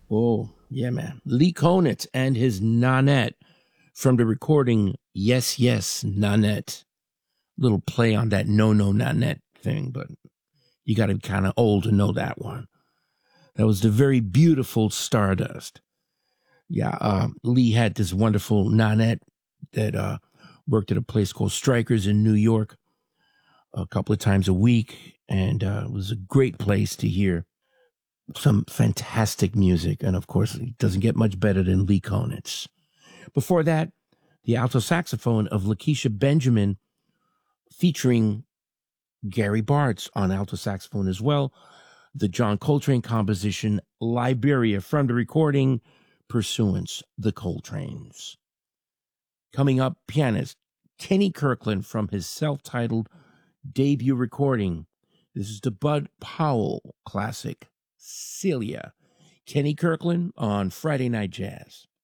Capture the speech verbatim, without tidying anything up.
Oh, yeah, man. Lee Konitz and his Nanette from the recording Yes, Yes, Nanette. Little play on that No, No, Nanette thing, but you got to be kind of old to know that one. That was the very beautiful Stardust. Yeah, uh, Lee had this wonderful Nanette that uh, worked at a place called Strikers in New York a couple of times a week, and uh, it was a great place to hear some fantastic music. And of course, it doesn't get much better than Lee Konitz. Before that, the alto saxophone of Lakeisha Benjamin featuring Gary Bartz on alto saxophone as well. The John Coltrane composition, Liberia, from the recording Pursuance, the Coltranes. Coming up, pianist Kenny Kirkland from his self-titled debut recording. This is the Bud Powell classic, Celia. Kenny Kirkland on Friday Night Jazz.